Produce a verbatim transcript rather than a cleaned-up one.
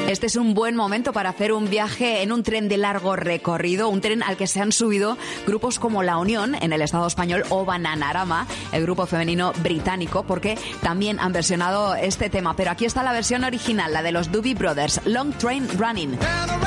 Este es un buen momento para hacer un viaje en un tren de largo recorrido, un tren al que se han subido grupos como La Unión en el Estado español o Bananarama, el grupo femenino británico, porque también han versionado este tema. Pero aquí está la versión original, la de los Doobie Brothers, Long Train Running.